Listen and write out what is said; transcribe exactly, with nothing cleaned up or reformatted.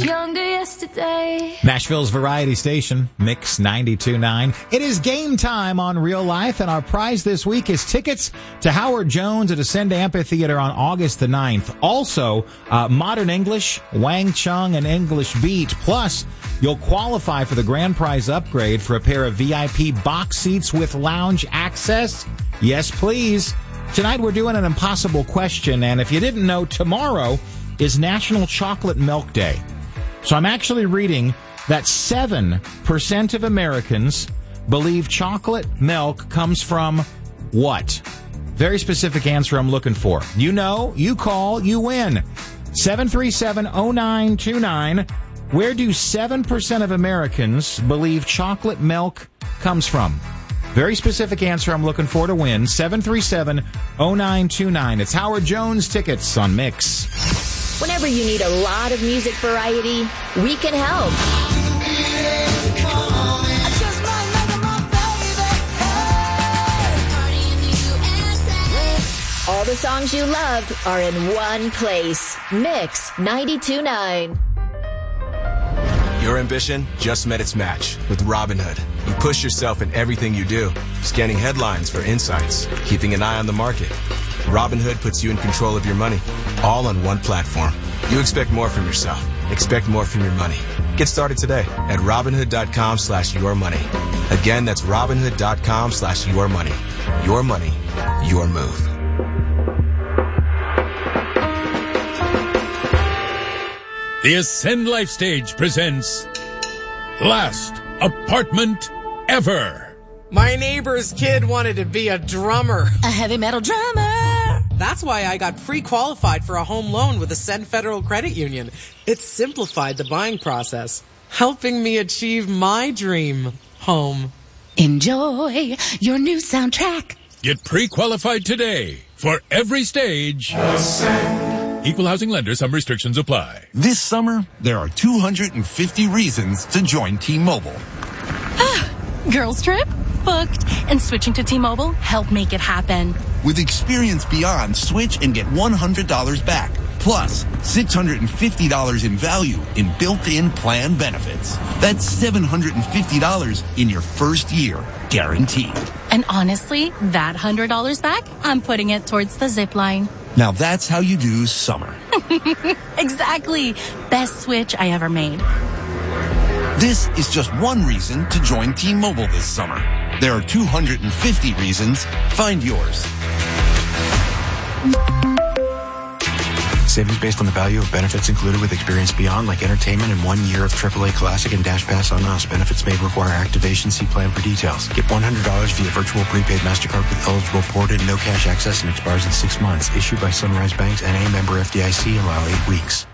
was younger yesterday. Nashville's variety station, Mix ninety-two point nine. It is game time on Real Life, and our prize this week is tickets to Howard Jones at Ascend Amphitheater on August the ninth. Also, uh, Modern English, Wang Chung, and English Beat. Plus, you'll qualify for the grand prize upgrade for a pair of V I P box seats with lounge access. Yes, please. Tonight we're doing an impossible question, and if you didn't know, tomorrow is National Chocolate Milk Day. So I'm actually reading that seven percent of Americans believe chocolate milk comes from what? Very specific answer I'm looking for. You know, you call, you win. seven three seven, oh nine two nine. Where do seven percent of Americans believe chocolate milk comes from? Very specific answer I'm looking for to win. seven three seven, oh nine two nine. It's Howard Jones tickets on Mix. Whenever you need a lot of music variety, we can help. All the songs you loved are in one place. Mix ninety-two point nine. Your ambition just met its match with Robinhood. You push yourself in everything you do, scanning headlines for insights, keeping an eye on the market. Robinhood puts you in control of your money, all on one platform. You expect more from yourself. Expect more from your money. Get started today at Robinhood.com slash your money. Again, that's Robinhood.com slash your money. Your money, your move. The Ascend Life Stage presents Last Apartment Ever. My neighbor's kid wanted to be a drummer. A heavy metal drummer. That's why I got pre-qualified for a home loan with Ascend Federal Credit Union. It simplified the buying process, helping me achieve my dream home. Enjoy your new soundtrack. Get pre-qualified today for every stage. Ascend. Equal housing lender. Some restrictions apply. This summer, there are two hundred fifty reasons to join T-Mobile. Girls trip? Booked. And switching to T-Mobile helped make it happen. With Experience Beyond, switch and get one hundred dollars back. Plus, six hundred fifty dollars in value in built-in plan benefits. That's seven hundred fifty dollars in your first year, guaranteed. And honestly, that one hundred dollars back, I'm putting it towards the zip line. Now that's how you do summer. Exactly. Best switch I ever made. This is just one reason to join T-Mobile this summer. There are two hundred fifty reasons. Find yours. Savings based on the value of benefits included with Experience Beyond, like entertainment and one year of triple A Classic and Dash Pass on us. Benefits may require activation. See plan for details. Get one hundred dollars via virtual prepaid MasterCard with eligible port and no cash access and expires in six months. Issued by Sunrise Banks, N A, member F D I C, allow eight weeks.